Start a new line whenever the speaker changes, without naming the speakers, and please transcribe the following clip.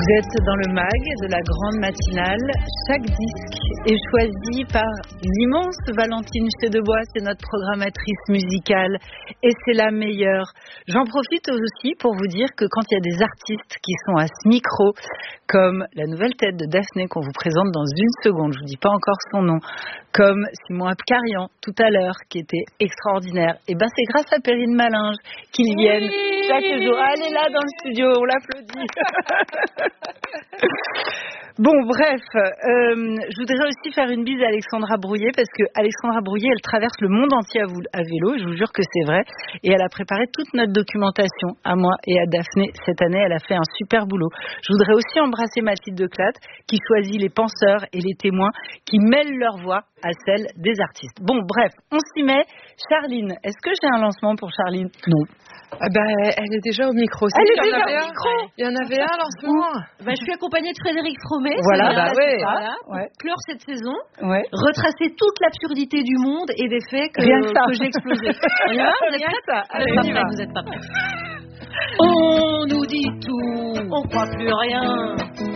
Vous êtes dans le mag de la grande matinale. Chaque disque est choisi par l'immense Valentine Chédebois, c'est notre programmatrice musicale et c'est la meilleure. J'en profite aussi pour vous dire que quand il y a des artistes qui sont à ce micro, comme la nouvelle tête de Daphné qu'on vous présente dans une seconde, je vous dis pas encore son nom, comme Simon Abkarian tout à l'heure qui était extraordinaire, et ben c'est grâce à Perrine Malinge qu'ils viennent chaque jour. Elle est là dans le studio, on l'applaudit. Bon, bref, je voudrais aussi faire une bise à Alexandra Brouillet parce que Alexandra Brouillet, elle traverse le monde entier à vélo, et je vous jure que c'est vrai, et elle a préparé toute notre documentation à moi et à Daphné cette année. Elle a fait un super boulot. Je voudrais aussi embrasser Mathilde Declate qui choisit les penseurs et les témoins qui mêlent leur voix à celle des artistes. Bon, bref, on s'y met. Charline, est-ce que j'ai un lancement pour Charline? Non.
Ah ben, elle est déjà au micro.
Elle est déjà au micro.
Il y en avait un lancement.
Je suis accompagnée de Frédéric Fromet.
Voilà,
pour clore cette saison, retracer toute l'absurdité du monde et des faits que j'ai explosés.
Rien que ça.
Vous êtes pas prêts. On nous dit tout, on croit plus rien.